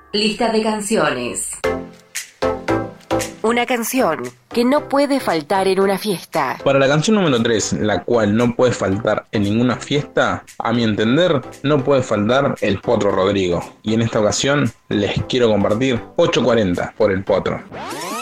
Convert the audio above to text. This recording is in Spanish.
Lista de canciones. Una canción que no puede faltar en una fiesta. Para la canción número 3, la cual no puede faltar en ninguna fiesta, a mi entender, no puede faltar el Potro Rodrigo. Y en esta ocasión les quiero compartir 840 por el Potro.